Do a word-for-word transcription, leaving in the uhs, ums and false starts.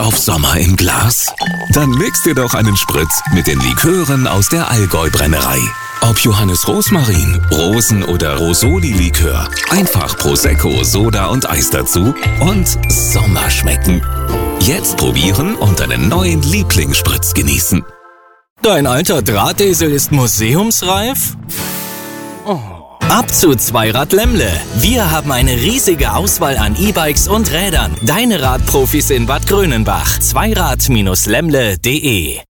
auf Sommer im Glas? Dann mix dir doch einen Spritz mit den Likören aus der Allgäu-Brennerei. Ob Johannes Rosmarin, Rosen- oder Rosoli-Likör. Einfach Prosecco, Soda und Eis dazu und Sommer schmecken. Jetzt probieren und deinen neuen Lieblingsspritz genießen. Dein alter Drahtesel ist museumsreif? Oh. Ab zu Zweirad Lemmle. Wir haben eine riesige Auswahl an E-Bikes und Rädern. Deine Radprofis in Bad Grönenbach. Zweirad Lemmle punkt de